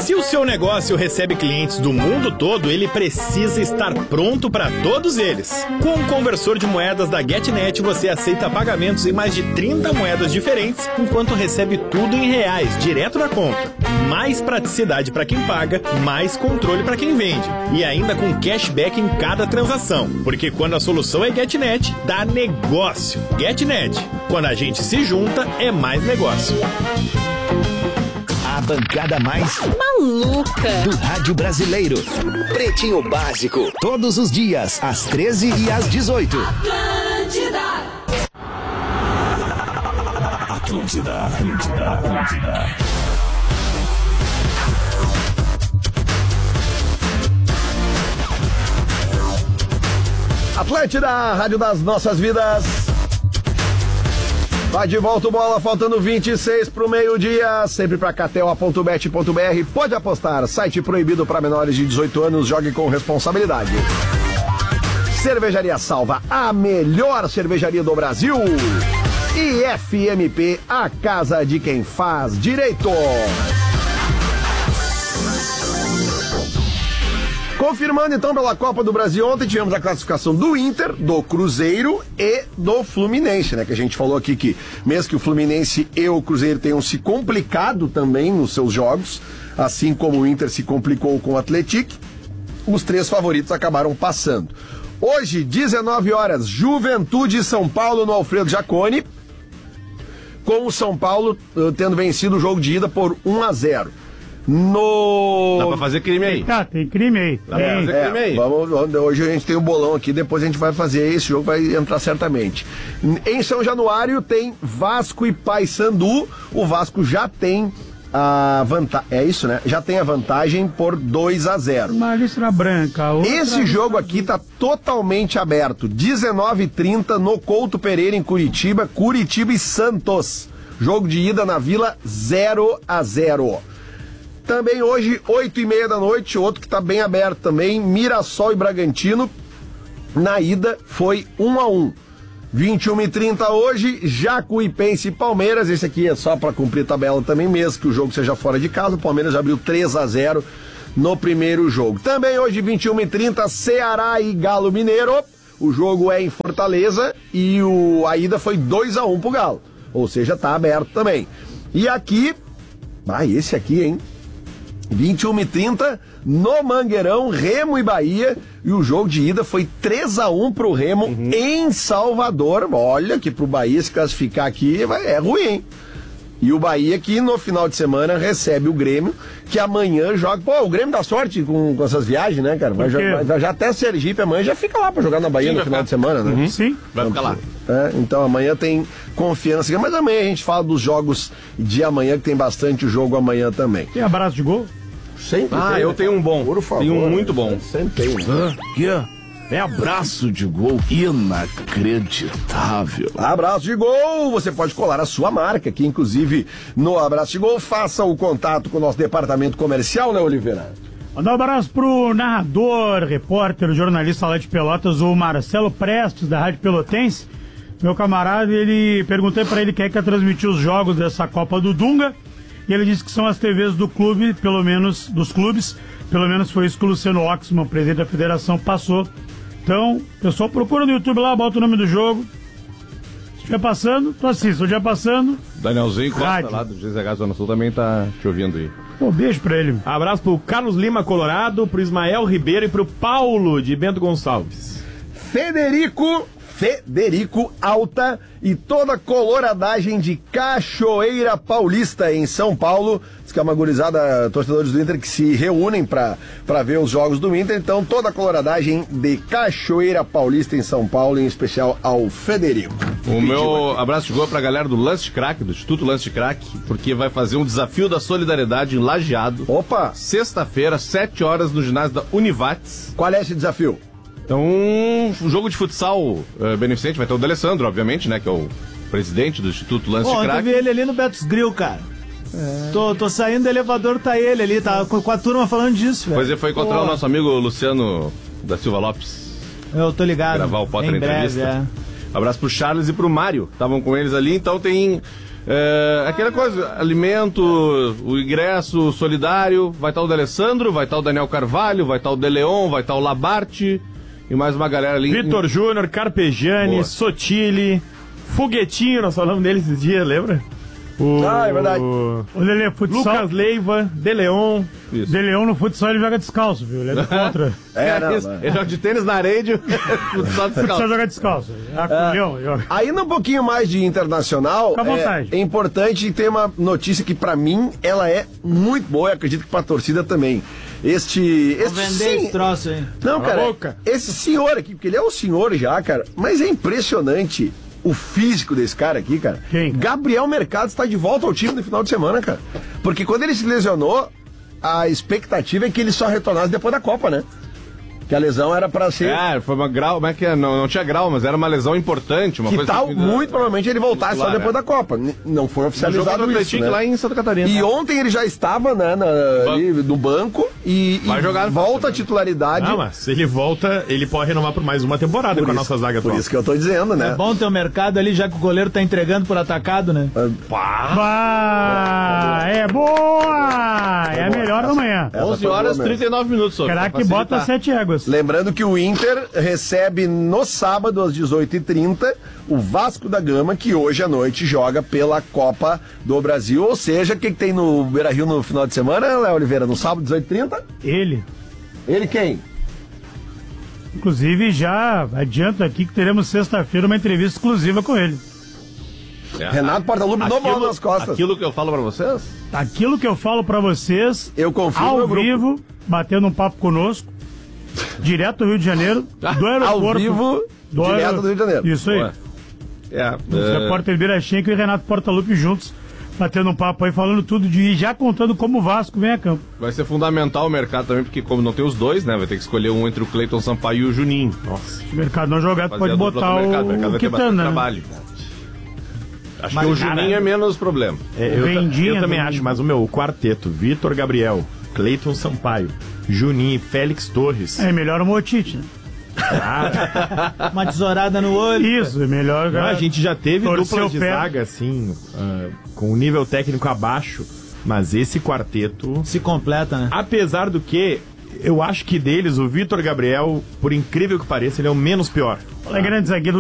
Se o seu negócio recebe clientes do mundo todo, ele precisa estar pronto para todos eles. Com o conversor de moedas da GetNet, você aceita pagamentos em mais de 30 moedas diferentes, enquanto recebe tudo em reais, direto na conta. Mais praticidade para quem paga, mais controle para quem vende. E ainda com cashback em cada transação. Porque quando a solução é GetNet, dá negócio. GetNet. Quando a gente se junta, é mais negócio. A bancada mais maluca do rádio brasileiro. Pretinho Básico. Todos os dias, às 13 e às 18. Atlântida. Atlântida, rádio das nossas vidas. Vai de volta o Bola, faltando 26 pro meio-dia, sempre pra KTO.bet.br. Pode apostar, site proibido para menores de 18 anos, jogue com responsabilidade. Cervejaria Salva, a melhor cervejaria do Brasil. E FMP, a casa de quem faz direito. Confirmando então pela Copa do Brasil, ontem tivemos a classificação do Inter, do Cruzeiro e do Fluminense, né? Que a gente falou aqui que mesmo que o Fluminense e o Cruzeiro tenham se complicado também nos seus jogos, assim como o Inter se complicou com o Atlético, os três favoritos acabaram passando. Hoje, 19 horas, Juventude e São Paulo no Alfredo Jaconi, com o São Paulo tendo vencido o jogo de ida por 1-0. Dá pra fazer crime aí. Tá, tem crime aí. Hoje a gente tem um bolão aqui, depois a gente vai fazer esse jogo, vai entrar certamente. Em São Januário tem Vasco e Paysandu. O Vasco já tem a vantagem, é isso, né? Já tem a vantagem por 2-0. Uma listra branca. Esse jogo aqui tá totalmente aberto. 19h30 no Couto Pereira em Curitiba e Santos. Jogo de ida na Vila 0-0. Também hoje, 8h30 da noite, outro que está bem aberto também, Mirassol e Bragantino. Na ida foi 1-1. 21h30 hoje, Jacuipense e Palmeiras. Esse aqui é só para cumprir tabela também, mesmo que o jogo seja fora de casa. O Palmeiras abriu 3-0 no primeiro jogo. Também hoje, 21h30, Ceará e Galo Mineiro. O jogo é em Fortaleza e a ida foi 2-1 pro Galo. Ou seja, tá aberto também. E aqui, esse aqui, hein? 21h30 no Mangueirão, Remo e Bahia, e o jogo de ida foi 3-1 pro Remo em Salvador. Olha que pro Bahia se classificar aqui é ruim, hein? E o Bahia que no final de semana recebe o Grêmio, que amanhã joga. Pô, o Grêmio dá sorte com essas viagens, né, cara? Vai já até Sergipe, amanhã já fica lá pra jogar na Bahia no final de semana, né? Sim, vai ficar lá. Então amanhã tem confiança. Mas amanhã a gente fala dos jogos de amanhã, que tem bastante jogo amanhã também. Tem abraço de gol? Sempre tem, eu tenho um bom. Por favor. Tenho um muito bom. Sempre tem. É abraço de gol inacreditável. Abraço de gol, você pode colar a sua marca, que inclusive no Abraço de Gol, faça o contato com o nosso departamento comercial, né, Oliveira? Mandar um abraço pro narrador, repórter, jornalista lá de Pelotas, o Marcelo Prestes, da Rádio Pelotense. Meu camarada, perguntei pra ele quem é que ia transmitir os jogos dessa Copa do Dunga. E ele disse que são as TVs do clube, pelo menos, dos clubes. Pelo menos foi isso que o Luciano Oxman, presidente da federação, passou. Então, pessoal, procura no YouTube lá, bota o nome do jogo. Se estiver passando, tu assiste. Se estiver passando... Danielzinho Costa, lá do GZH Zona Sul, também tá te ouvindo aí. Pô, beijo pra ele. Abraço pro Carlos Lima, Colorado, pro Ismael Ribeiro e pro Paulo, de Bento Gonçalves. Federico Alta e toda a coloradagem de Cachoeira Paulista em São Paulo. Diz que é uma gurizada, torcedores do Inter, que se reúnem pra ver os jogos do Inter. Então toda a coloradagem de Cachoeira Paulista em São Paulo, em especial ao Federico. O meu abraço de gol pra galera do Lance Crack, do Instituto Lance Crack, porque vai fazer um desafio da solidariedade em Lajeado. Opa! Sexta-feira, 7 horas, no ginásio da Univates. Qual é esse desafio? Então, um jogo de futsal beneficente, vai ter o D'Alessandro, obviamente, né, que é o presidente do Instituto Lance Crack. Eu vi ele ali no Betos Grill, cara. Tô saindo do elevador, tá ele ali, tá com a turma falando disso, velho. Pois ele foi encontrar o nosso amigo Luciano da Silva Lopes. Eu tô ligado. Gravar o Potter Entrevista. Breve, Abraço pro Charles e pro Mário, estavam com eles ali, então tem Aquela coisa, alimento, o ingresso solidário, vai estar o D'Alessandro, vai estar o Daniel Carvalho, vai estar o De Leon, vai estar o Labarte e mais uma galera ali. Vitor Júnior, Carpegiani, Boa. Sotile, Foguetinho, nós falamos dele esses dias, lembra? É verdade. O Lelê, futsal. Lucas Leiva, De Leon. Isso. De Leão no futsal ele joga descalço, viu? Ele é do contra. Ele joga de tênis na areia, só Futsal descalço. joga descalço. Leão joga. Ainda um pouquinho mais de internacional, Fica à vontade. é importante ter uma notícia que pra mim ela é muito boa e acredito que pra torcida também. Vou vender sim- esse troço aí. Não, Cala a cara, boca. esse senhor aqui, porque ele é um senhor já, cara, mas é impressionante o físico desse cara aqui, cara. Quem? Gabriel Mercado está de volta ao time no final de semana, cara. Porque quando ele se lesionou, a expectativa é que ele só retornasse depois da Copa, né? Que a lesão era pra ser... Foi uma grau, como é que é? Não tinha grau, mas era uma lesão importante, uma que coisa tal, assim, muito provavelmente ele voltasse só muscular, depois né? da Copa. Não foi Jogou oficializado no isso, Atlético né? lá em Santa Catarina. E ontem ele já estava, né, ali no banco e Vai jogar no volta a próximo, titularidade. Ah, mas se ele volta, ele pode renovar por mais uma temporada com a nossa zaga Por atual. isso que eu tô dizendo, né? É bom ter o mercado ali, já que o goleiro tá entregando por atacado, né? É boa! É a melhor da manhã. Essa 11 foi boa horas e mesmo. 39 minutos. Só, Será pra que bota facilitar. 7 éguas? Lembrando que o Inter recebe no sábado às 18h30 o Vasco da Gama, que hoje à noite joga pela Copa do Brasil. Ou seja, o que tem no Beira-Rio no final de semana, Léo Oliveira? No sábado, 18h30? Ele. Ele quem? Inclusive, já adianto aqui que teremos sexta-feira uma entrevista exclusiva com ele. Renato Portaluppi no Bola nas Costas. Aquilo que eu falo pra vocês? Aquilo que eu falo pra vocês, Eu confio no ao meu grupo. vivo, batendo um papo conosco, direto do Rio de Janeiro, do aeroporto. Ao vivo, direto do Rio de Janeiro. Isso aí. Boa. Os repórter Birachenko e Renato Portaluppi juntos, batendo um papo aí, falando tudo e já contando como o Vasco vem a campo. Vai ser fundamental o mercado também, porque como não tem os dois, né? Vai ter que escolher um entre o Cleiton Sampaio e o Juninho. Nossa. Se o mercado não jogar, tu Fazer pode a dupla botar com o mercado. O mercado o vai ter bastante Quitanda, né? trabalho. Acho Mas, que o cara, Juninho é menos problema. Vendinha eu também também. acho, mas o meu quarteto, Vitor Gabriel, Cleiton Sampaio, Juninho e Félix Torres. É melhor o Motite, né? Uma tesourada no olho. Isso, é melhor. Não, a gente já teve Torceu duplas de o pé. zaga, assim, com o nível técnico abaixo, mas esse quarteto, Se completa, né? apesar do que, eu acho que deles, o Vitor Gabriel, por incrível que pareça, ele é o menos pior. Olha, grande zagueiro.